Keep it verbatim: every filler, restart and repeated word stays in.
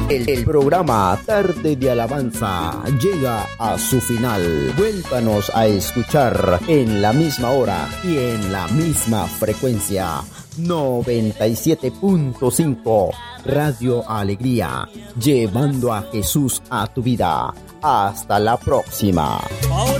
El, el programa Tarde de Alabanza llega a su final. Vuélvanos a escuchar en la misma hora y en la misma frecuencia. noventa y siete punto cinco Radio Alegría, llevando a Jesús a tu vida. Hasta la próxima.